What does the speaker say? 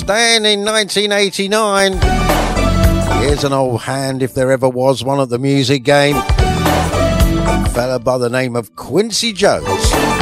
Then in 1989, here's an old hand if there ever was one at the music game. A fella by the name of Quincy Jones.